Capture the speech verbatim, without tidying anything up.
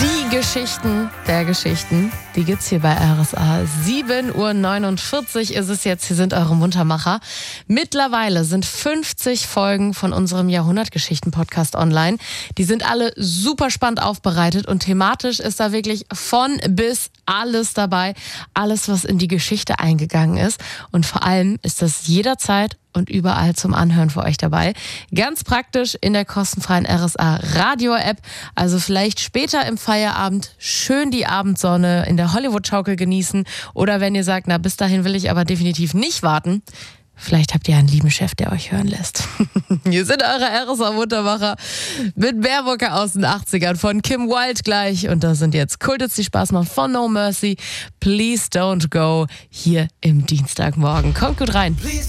Die Geschichten der Geschichten, die gibt's hier bei R S A. sieben Uhr neunundvierzig ist es jetzt, hier sind eure Muntermacher. Mittlerweile sind fünfzig Folgen von unserem Jahrhundertgeschichten-Podcast online. Die sind alle super spannend aufbereitet und thematisch ist da wirklich von bis alles dabei. Alles, was in die Geschichte eingegangen ist. Und vor allem ist das jederzeit und überall zum Anhören für euch dabei. Ganz praktisch in der kostenfreien R S A Radio-App. Also vielleicht später im Feierabend schön die Abendsonne in der Hollywood-Schaukel genießen. Oder wenn ihr sagt, na bis dahin will ich aber definitiv nicht warten. Vielleicht habt ihr einen lieben Chef, der euch hören lässt. Hier sind eure R S A-Muntermacher mit Baerbocker aus den achtzigern von Kim Wilde gleich. Und da sind jetzt Kultits, die Spaß machen von No Mercy. Please Don't Go hier im Dienstagmorgen. Kommt gut rein.